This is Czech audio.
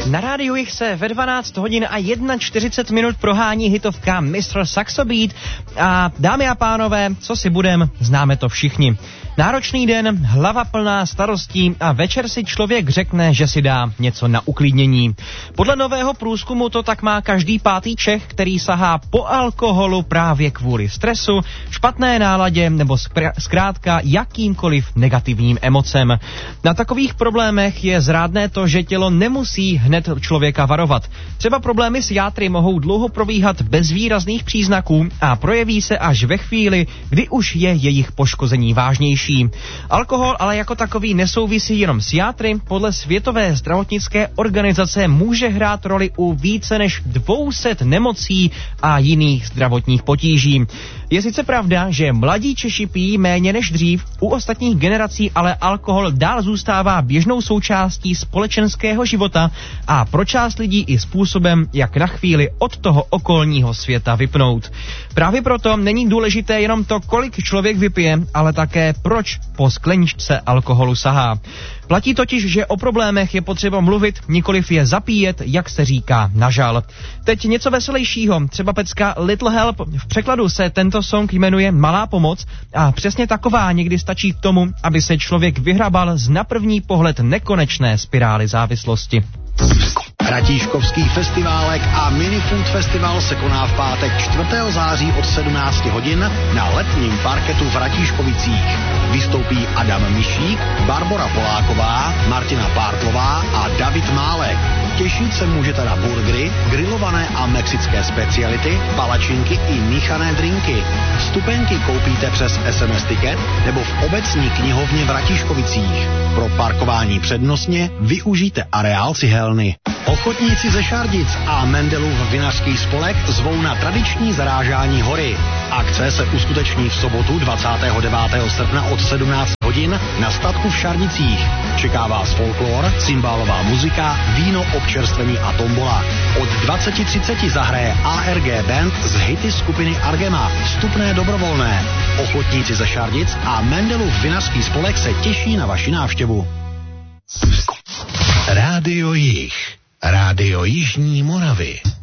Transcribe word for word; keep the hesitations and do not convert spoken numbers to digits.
Na rádiu jich se ve dvanáct hodin a čtyřicet jedna minut prohání hitovka mister Saxo Beat. A dámy a pánové, co si budem, známe to všichni. Náročný den, hlava plná starostí a večer si člověk řekne, že si dá něco na uklidnění. Podle nového průzkumu to tak má každý pátý Čech, který sahá po alkoholu právě kvůli stresu, špatné náladě nebo zkrátka jakýmkoliv negativním emocem. Na takových problémech je zrádné to, že tělo nemusí hned člověka varovat. Třeba problémy s játry mohou dlouho probíhat bez výrazných příznaků a projeví se až ve chvíli, kdy už je jejich poškození vážnější. Alkohol ale jako takový nesouvisí jenom s játry. Podle Světové zdravotnické organizace může hrát roli u více než dvě stě nemocí a jiných zdravotních potíží. Je sice pravda, že mladí Češi pijí méně než dřív, u ostatních generací ale alkohol dál zůstává běžnou součástí společenského života a pro část lidí i způsobem, jak na chvíli od toho okolního světa vypnout. Právě proto není důležité jenom to, kolik člověk vypije, ale také proč po skleničce alkoholu sahá. Platí totiž, že o problémech je potřeba mluvit, nikoliv je zapíjet, jak se říká, na žal. Teď něco veselějšího, třeba pecka Little Help. V překladu se tento song jmenuje Malá pomoc a přesně taková někdy stačí k tomu, aby se člověk vyhrabal z na první pohled nekonečné spirály závislosti. Ratíškovský festiválek a mini food festival se koná v pátek čtvrtého září od sedmnáct hodin na letním parketu v Ratíškovicích. Vystoupí Adam Mišík, Barbora Poláková, Martina Pártlová a David Málek. Těšit se můžete na burgery, grilované a mexické speciality, palačinky i míchané drinky. Vstupenky koupíte přes es em es ticket nebo v obecní knihovně v Ratíškovicích. Pro parkování přednostně využijte areál cihelny. Ochotníci ze Šardic a Mendelův vinařský spolek zvou na tradiční zarážání hory. Akce se uskuteční v sobotu dvacátého devátého srpna od sedmnáct hodin na statku v Šardicích. Čeká vás folklor, cymbálová muzika, víno, občerstvení a tombola. Od dvacet třicet zahraje á er gé Band z hity skupiny Argema. Vstupné dobrovolné. Ochotníci ze Šardic a Mendelův vinařský spolek se těší na vaši návštěvu. Rádio Jih. Rádio Jižní Moravy.